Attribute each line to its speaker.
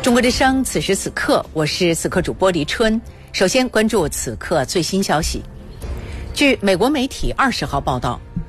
Speaker 1: 中国之声，此时此刻，我是此刻主播黎春。首先关注此刻最新消息。据美国媒体20号报道，